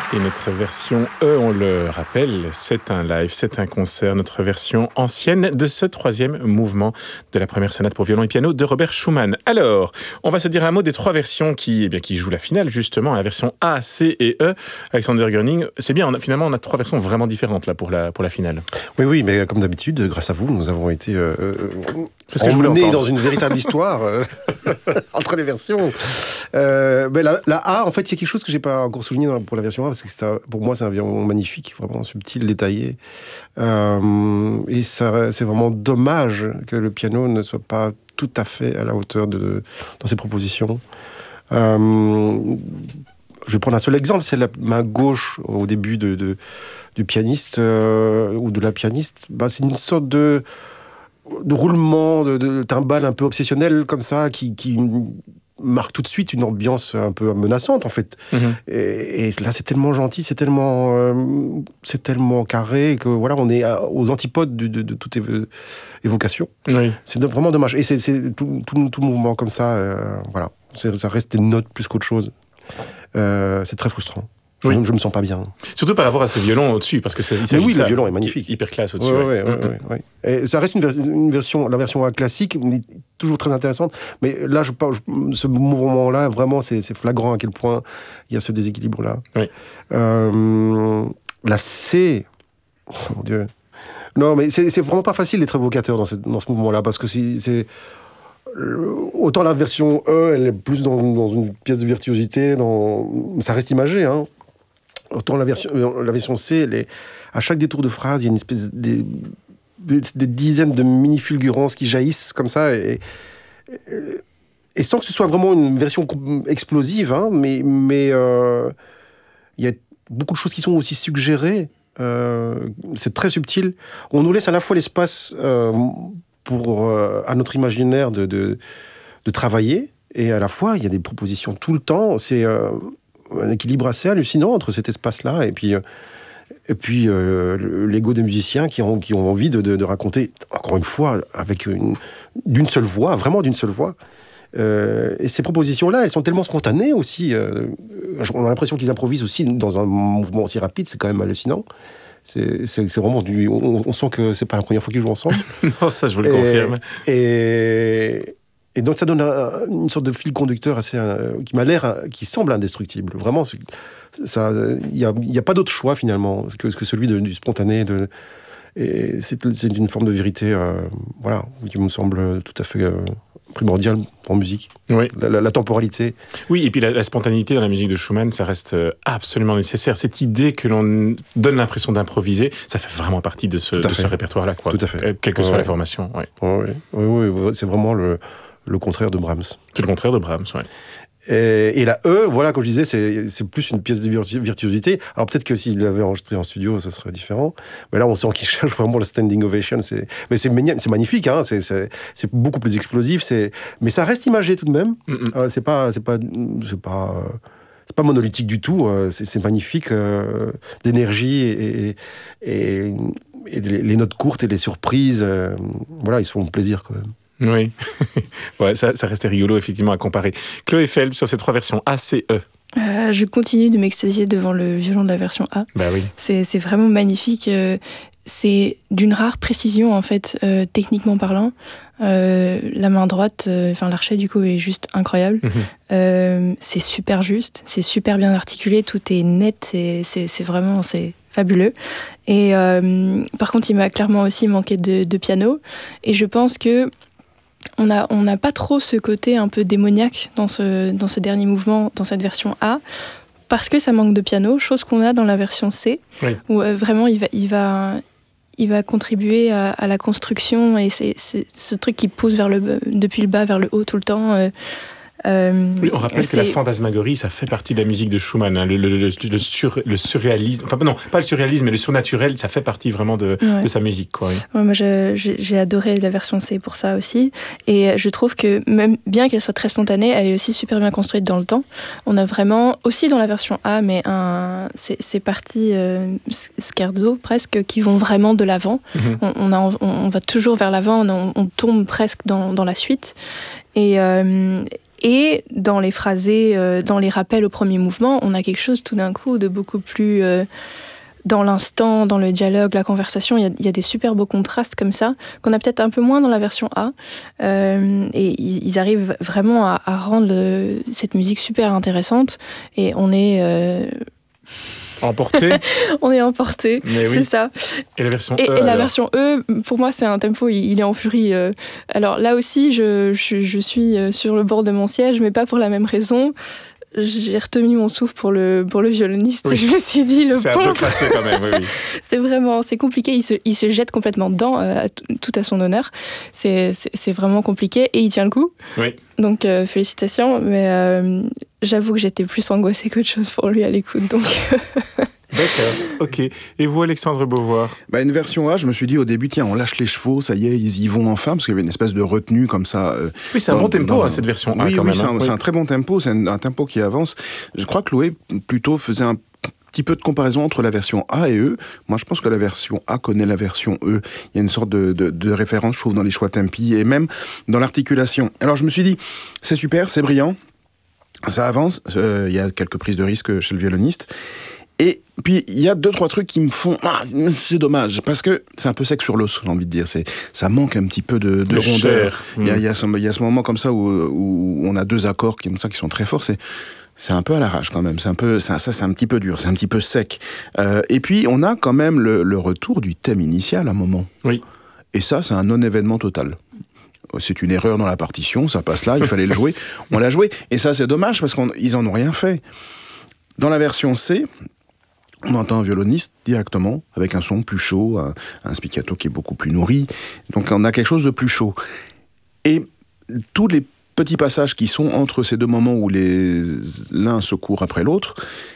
Et notre version E, on le rappelle, c'est un live, c'est un concert, notre version ancienne de ce troisième mouvement de la première sonate pour violon et piano de Robert Schumann. Alors, on va se dire un mot des trois versions qui jouent la finale, justement, la version A, C et E. Alexander Gröning, c'est bien, finalement, on a trois versions vraiment différentes là, pour la finale. Oui, mais comme d'habitude, grâce à vous, nous avons été emmenés dans une véritable histoire entre les versions. La A, en fait, il y a quelque chose que je n'ai pas encore souligné pour la version A, parce que pour moi, c'est un violon magnifique, vraiment subtil, détaillé. Et c'est vraiment dommage que le piano ne soit pas tout à fait à la hauteur dans ses propositions. Je vais prendre un seul exemple, c'est la main gauche au début du pianiste ou de la pianiste. C'est une sorte de roulement, de timbale un peu obsessionnel comme ça, qui marque tout de suite une ambiance un peu menaçante en fait. Et là c'est tellement gentil, c'est tellement carré que voilà, on est aux antipodes de toute évocation. Oui. C'est vraiment dommage. Et c'est tout mouvement comme ça, voilà, ça reste des notes plus qu'autre chose. C'est très frustrant. Je me sens pas bien. Surtout par rapport à ce violon au-dessus, parce que le violon est magnifique, hyper classe au-dessus. Oui. Et ça reste une version, la version A classique, toujours très intéressante. Mais là, ce mouvement-là, vraiment, c'est flagrant à quel point il y a ce déséquilibre-là. Oui. La C, oh mon Dieu. Non, mais c'est vraiment pas facile d'être évocateur dans ce mouvement-là, parce que c'est autant la version E, elle est plus dans une pièce de virtuosité, ça reste imagé, hein. Autant la version C, à chaque détour de phrase, il y a une espèce des dizaines de mini-fulgurances qui jaillissent comme ça, et sans que ce soit vraiment une version explosive, hein, mais il y a beaucoup de choses qui sont aussi suggérées. C'est très subtil. On nous laisse à la fois l'espace à notre imaginaire de travailler, et à la fois, il y a des propositions tout le temps. C'est un équilibre assez hallucinant entre cet espace-là et puis l'ego des musiciens qui ont envie de raconter, encore une fois, d'une seule voix, vraiment d'une seule voix. Et ces propositions-là, elles sont tellement spontanées aussi. On a l'impression qu'ils improvisent aussi dans un mouvement aussi rapide, c'est quand même hallucinant. C'est vraiment on sent que c'est pas la première fois qu'ils jouent ensemble. Non, ça je vous le confirme. Et donc ça donne une sorte de fil conducteur qui semble indestructible. Vraiment, il y a pas d'autre choix finalement que celui du spontané. Et c'est une forme de vérité, voilà, qui me semble tout à fait primordiale en musique. Oui. La temporalité. Oui, et puis la spontanéité dans la musique de Schumann, ça reste absolument nécessaire. Cette idée que l'on donne l'impression d'improviser, ça fait vraiment partie de ce répertoire-là, quoi. Tout à fait. Quelle que soit la formation. Oui, c'est vraiment le contraire de Brahms. C'est le contraire de Brahms, oui. Et la E, voilà, comme je disais, c'est plus une pièce de virtuosité. Alors peut-être que s'il l'avait enregistré en studio, ça serait différent. Mais là, on sent qu'il cherche vraiment le standing ovation. Mais c'est magnifique, hein. C'est beaucoup plus explosif. Mais ça reste imagé tout de même. C'est pas monolithique du tout. C'est magnifique d'énergie et les notes courtes et les surprises. Voilà, ils se font plaisir quand même. Oui, ouais, ça restait rigolo effectivement à comparer. Chloé Felb sur ces trois versions A, C, E. Je continue de m'extasier devant le violon de la version A. Bah oui. C'est vraiment magnifique. C'est d'une rare précision en fait, techniquement parlant. La main droite, l'archet du coup est juste incroyable. C'est super juste, c'est super bien articulé, tout est net, c'est vraiment fabuleux. Et par contre, il m'a clairement aussi manqué de piano. Et je pense que on n'a pas trop ce côté un peu démoniaque dans ce dernier mouvement, dans cette version A, parce que ça manque de piano, chose qu'on a dans la version C, oui. Où vraiment il va contribuer à la construction, et c'est ce truc qui pousse depuis le bas vers le haut tout le temps. Oui, on rappelle que la fantasmagorie, ça fait partie de la musique de Schumann, hein. Le surréalisme, enfin non, pas le surréalisme, mais le surnaturel, ça fait partie vraiment de sa musique, quoi. Oui. Ouais, moi, j'ai adoré la version C pour ça aussi, et je trouve que même bien qu'elle soit très spontanée, elle est aussi super bien construite dans le temps. On a vraiment aussi dans la version A, mais ces parties scherzo presque qui vont vraiment de l'avant. On va toujours vers l'avant, on tombe presque dans la suite. Et Et dans les phrasés, dans les rappels au premier mouvement, on a quelque chose tout d'un coup de beaucoup plus dans l'instant, dans le dialogue, la conversation. Il y a des super beaux contrastes comme ça, qu'on a peut-être un peu moins dans la version A. Et ils arrivent vraiment à rendre cette musique super intéressante. Et on est... Emporté. On est emporté, c'est ça. Et la version E. Et la version E, pour moi, c'est un tempo, il est en furie. Alors là aussi, je suis sur le bord de mon siège, mais pas pour la même raison. J'ai retenu mon souffle pour le violoniste. Oui. Je me suis dit, c'est un peu crasseux quand même, oui. C'est compliqué. Il se jette complètement dedans, tout à son honneur. C'est vraiment compliqué et il tient le coup. Oui. Donc, félicitations. Mais j'avoue que j'étais plus angoissée qu'autre chose pour lui à l'écoute. Donc... D'accord, ok. Et vous, Alexandre Beauvoir? Une version A, je me suis dit au début, tiens, on lâche les chevaux, ça y est, ils y vont enfin, parce qu'il y avait une espèce de retenue comme ça. Oui, c'est un bon tempo, cette version A, oui, quand même. C'est un très bon tempo, c'est un tempo qui avance. Je crois que Chloé, plutôt, faisait un petit peu de comparaison entre la version A et E. Moi, je pense que la version A connaît la version E. Il y a une sorte de référence, je trouve, dans les choix tempi et même dans l'articulation. Alors, je me suis dit, c'est super, c'est brillant, ça avance, il y a quelques prises de risque chez le violoniste. Et puis, il y a 2-3 trucs qui me font... c'est dommage, parce que c'est un peu sec sur l'os, j'ai envie de dire. Ça manque un petit peu de rondeur. Il y a ce moment comme ça où on a 2 accords qui sont très forts. C'est un peu à l'arrache quand même. C'est un petit peu dur, c'est un petit peu sec. Et puis, on a quand même le retour du thème initial à un moment. Oui. Et ça, c'est un non-événement total. C'est une erreur dans la partition, ça passe là, il fallait le jouer. On l'a joué. Et ça, c'est dommage, parce qu'ils en ont rien fait. Dans la version C... on entend un violoniste directement, avec un son plus chaud, un spiccato qui est beaucoup plus nourri. Donc on a quelque chose de plus chaud. Et tous les petits passages qui sont entre ces 2 moments où l'un se court après l'autre,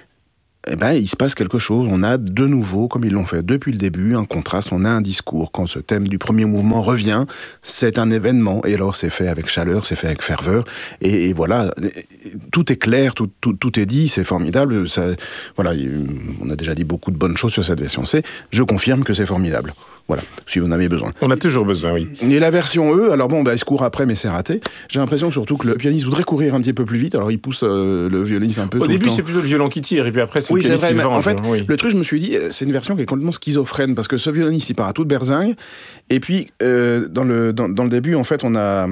il se passe quelque chose. On a de nouveau, comme ils l'ont fait depuis le début, un contraste, on a un discours. Quand ce thème du premier mouvement revient, c'est un événement. Et alors c'est fait avec chaleur, c'est fait avec ferveur. Et voilà, tout est clair, tout est dit, c'est formidable. Ça, voilà, on a déjà dit beaucoup de bonnes choses sur cette version C. Je confirme que c'est formidable. Voilà, si vous en avez besoin. On a toujours besoin, oui. Et la version E, alors il se court après, mais c'est raté. J'ai l'impression surtout que le pianiste voudrait courir un petit peu plus vite, alors il pousse le violoniste un peu. Au début, c'est plutôt le violon qui tire, et puis après, c'est le pianiste qui se venge. En fait, le truc, je me suis dit, c'est une version qui est complètement schizophrène, parce que ce violoniste, il part à toute berzingue, et puis, dans le début, en fait, on a...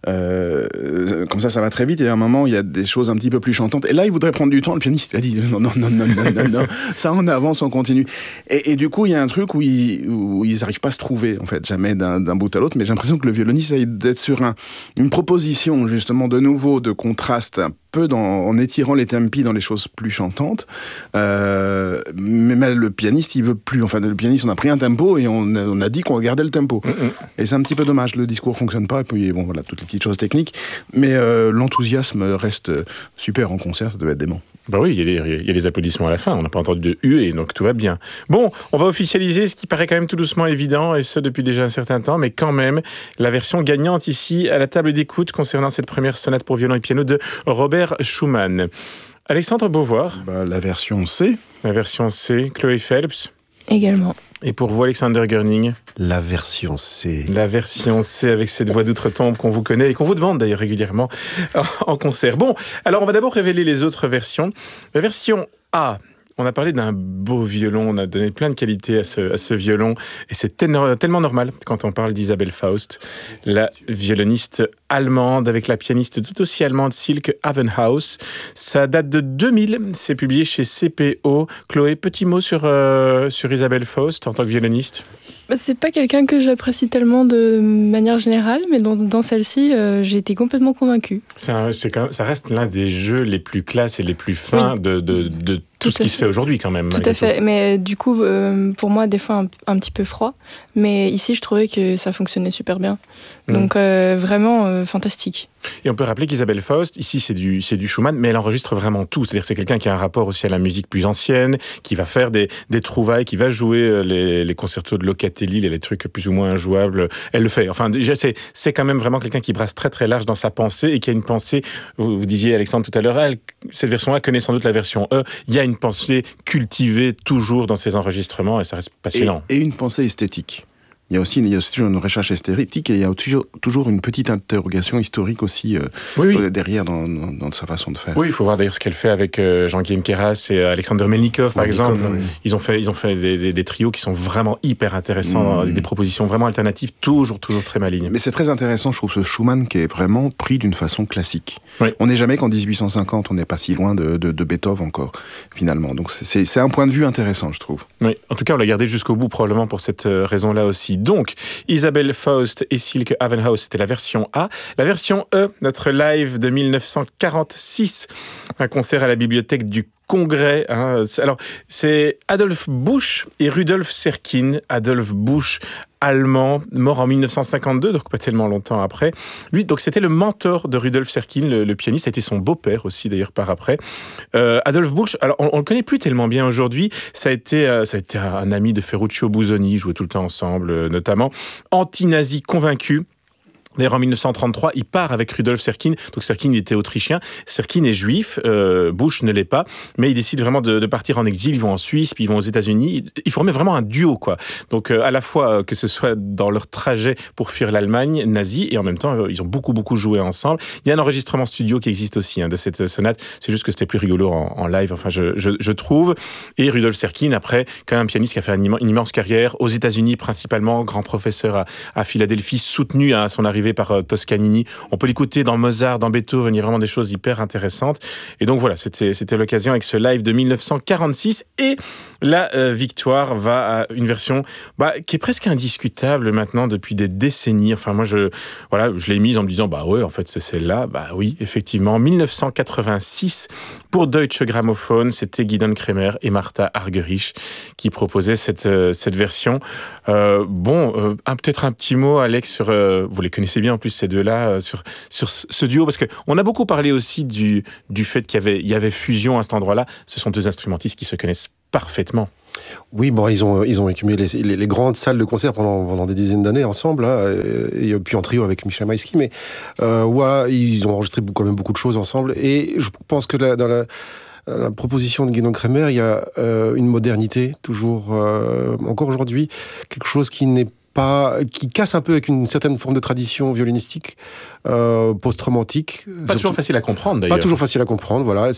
comme ça va très vite, et à un moment, il y a des choses un petit peu plus chantantes, et là, il voudrait prendre du temps, le pianiste, il a dit, non, ça, on avance, on continue. Et du coup, il y a un truc où ils n'arrivent pas à se trouver, en fait, jamais d'un bout à l'autre, mais j'ai l'impression que le violoniste essaie d'être sur une proposition, justement, de nouveau, de contraste, un peu en étirant les tempi dans les choses plus chantantes, mais le pianiste, il veut plus. Enfin, le pianiste, on a pris un tempo et on a dit qu'on gardait le tempo. Et c'est un petit peu dommage, le discours fonctionne pas, et puis bon, voilà, toutes les petites choses techniques, mais l'enthousiasme reste super en concert, ça devait être dément. Bah oui, il y a les applaudissements à la fin, on n'a pas entendu de huée, donc tout va bien. Bon, on va officialiser ce qui paraît quand même tout doucement évident, et ce depuis déjà un certain temps, mais quand même, la version gagnante ici, à la table d'écoute, concernant cette première sonate pour violon et piano de Robert Schumann. Alexandre Beauvoir. La version C. La version C, Chloé Phelps. Également. Et pour vous, Alexander Görning? La version C. La version C, avec cette voix d'outre-tombe qu'on vous connaît et qu'on vous demande d'ailleurs régulièrement en concert. Bon, alors on va d'abord révéler les autres versions. La version A, on a parlé d'un beau violon, on a donné plein de qualités à ce violon, et c'est tellement normal quand on parle d'Isabelle Faust, la violoniste allemande avec la pianiste tout aussi allemande Silke Avenhaus. Ça date de 2000, c'est publié chez CPO. Chloé, petit mot sur Isabelle Faust en tant que violoniste? C'est pas quelqu'un que j'apprécie tellement de manière générale, mais dans celle-ci, j'ai été complètement convaincue. Ça reste l'un des jeux les plus classes et les plus fins de tout ce qui se fait aujourd'hui quand même. Tout à fait, mais du coup, pour moi, des fois, un petit peu froid. Mais ici, je trouvais que ça fonctionnait super bien. Donc, vraiment fantastique. Et on peut rappeler qu'Isabelle Faust, ici, c'est du Schumann, mais elle enregistre vraiment tout. C'est-à-dire que c'est quelqu'un qui a un rapport aussi à la musique plus ancienne, qui va faire des trouvailles, qui va jouer les concertos de Locatelli, les trucs plus ou moins injouables. Elle le fait. Enfin, déjà, c'est quand même vraiment quelqu'un qui brasse très très large dans sa pensée et qui a une pensée, vous disiez, Alexandre, tout à l'heure, cette version-là connaît sans doute la version E. Il y a une pensée cultivée toujours dans ses enregistrements et ça reste passionnant. Et une pensée esthétique. Il y a aussi toujours une recherche esthétique et il y a toujours une petite interrogation historique aussi derrière dans sa façon de faire. Oui, il faut voir d'ailleurs ce qu'elle fait avec Jean-Guillaume Keras et Alexander Melnikov, par exemple. Oui. Ils ont fait des trios qui sont vraiment hyper intéressants, des propositions vraiment alternatives, toujours très malignes. Mais c'est très intéressant, je trouve, ce Schumann qui est vraiment pris d'une façon classique. Oui. On n'est jamais qu'en 1850, on n'est pas si loin de Beethoven encore, finalement. Donc c'est un point de vue intéressant, je trouve. Oui, en tout cas, on l'a gardé jusqu'au bout, probablement pour cette raison-là aussi. Donc, Isabelle Faust et Silke Avenhaus, c'était la version A. La version E, notre live de 1946, un concert à la bibliothèque du Congrès. Alors, c'est Adolf Busch et Rudolf Serkin. Adolf Busch, allemand, mort en 1952, donc pas tellement longtemps après. Lui, donc c'était le mentor de Rudolf Serkin, le pianiste, a été son beau-père aussi d'ailleurs par après. Adolf Busch, alors on le connaît plus tellement bien aujourd'hui, ça a été un ami de Ferruccio Busoni, ils jouaient tout le temps ensemble notamment, anti-nazi convaincu. D'ailleurs, en 1933, il part avec Rudolf Serkin. Donc, Serkin, il était autrichien. Serkin est juif. Busch ne l'est pas. Mais ils décident vraiment de partir en exil. Ils vont en Suisse, puis ils vont aux États-Unis. Ils formaient vraiment un duo, quoi. Donc, à la fois, que ce soit dans leur trajet pour fuir l'Allemagne nazie, et en même temps, ils ont beaucoup joué ensemble. Il y a un enregistrement studio qui existe aussi, de cette sonate. C'est juste que c'était plus rigolo en live, enfin, je trouve. Et Rudolf Serkin, après, quand même un pianiste qui a fait une immense carrière aux États-Unis, principalement, grand professeur à Philadelphie, soutenu à son arrivée par Toscanini. On peut l'écouter dans Mozart, dans Beethoven, il y a vraiment des choses hyper intéressantes. Et donc voilà, c'était l'occasion avec ce live de 1946. Et la victoire va à une version qui est presque indiscutable maintenant depuis des décennies. Enfin, moi, je l'ai mise en me disant, en fait, c'est celle-là. Oui, effectivement. 1986, pour Deutsche Grammophon, c'était Gidon Kremer et Martha Argerich qui proposaient cette version. Peut-être un petit mot, Alex, vous les connaissez bien en plus ces deux-là, sur ce duo, parce qu'on a beaucoup parlé aussi du fait qu'il y avait fusion à cet endroit-là. Ce sont deux instrumentistes qui se connaissent parfaitement. Oui, ils ont accumulé les grandes salles de concert pendant des dizaines d'années ensemble, et puis en trio avec Michel Maïski, mais ils ont enregistré quand même beaucoup de choses ensemble, et je pense que dans la proposition de Gidon Kremer, il y a une modernité, toujours, encore aujourd'hui, quelque chose qui casse un peu avec une certaine forme de tradition violinistique post-romantique. Toujours facile à comprendre, d'ailleurs. Pas toujours facile à comprendre, voilà.